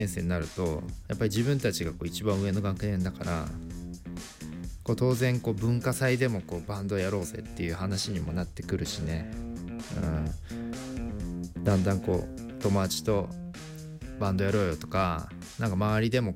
年生になるとやっぱり自分たちがこう一番上の学年だから、こう当然こう文化祭でもこうバンドやろうぜっていう話にもなってくるしね、だんだんこう友達とバンドやろうよとか、なんか周りでも